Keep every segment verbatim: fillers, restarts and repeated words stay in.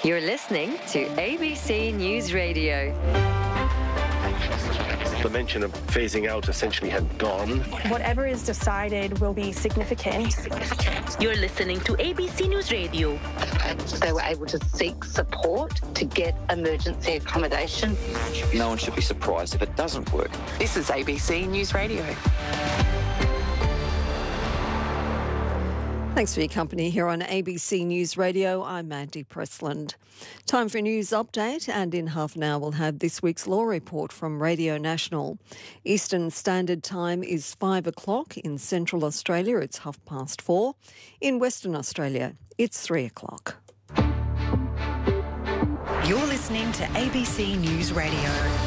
You're listening to A B C News Radio. The mention of phasing out essentially had gone. Whatever is decided will be significant. You're listening to A B C News Radio. They were able to seek support to get emergency accommodation. No one should be surprised if it doesn't work. This is A B C News Radio. Thanks for your company here on A B C News Radio. I'm Mandy Pressland. Time for a news update, and in half an hour we'll have this week's law report from Radio National. Eastern Standard Time is five o'clock. In Central Australia it's half past four. In Western Australia it's three o'clock. You're listening to A B C News Radio.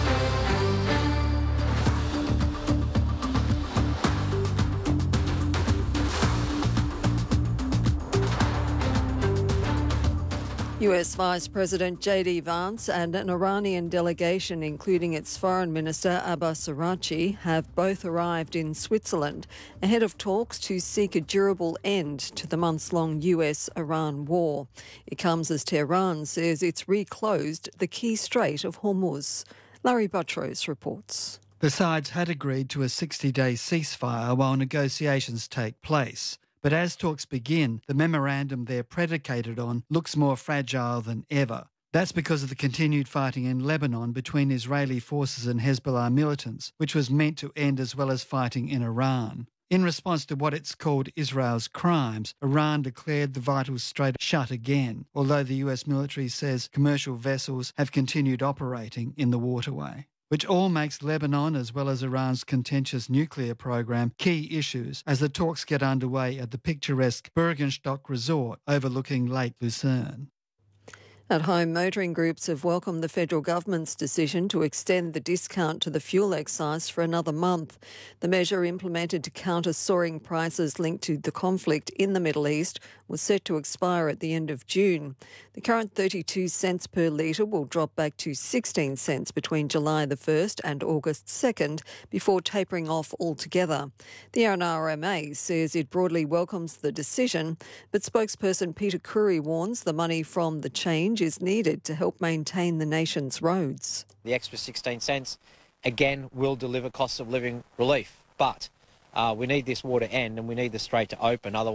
U S Vice President J D Vance and an Iranian delegation, including its Foreign Minister Abbas Araghchi, have both arrived in Switzerland ahead of talks to seek a durable end to the months-long U S Iran war. It comes as Tehran says it's reclosed the key Strait of Hormuz. Larry Buttrose reports. The sides had agreed to a sixty-day ceasefire while negotiations take place. But as talks begin, the memorandum they're predicated on looks more fragile than ever. That's because of the continued fighting in Lebanon between Israeli forces and Hezbollah militants, which was meant to end as well as fighting in Iran. In response to what it's called Israel's crimes, Iran declared the vital strait shut again, although the U S military says commercial vessels have continued operating in the waterway, which all makes Lebanon as well as Iran's contentious nuclear program key issues as the talks get underway at the picturesque Bergenstock Resort overlooking Lake Lucerne. At home, motoring groups have welcomed the federal government's decision to extend the discount to the fuel excise for another month. The measure, implemented to counter soaring prices linked to the conflict in the Middle East, was set to expire at the end of June. The current thirty-two cents per litre will drop back to sixteen cents between July the first and August second before tapering off altogether. The N R M A says it broadly welcomes the decision, but spokesperson Peter Curry warns the money from the change is needed to help maintain the nation's roads. The extra sixteen cents, again, will deliver cost of living relief, but uh, we need this war to end and we need the strait to open. Otherwise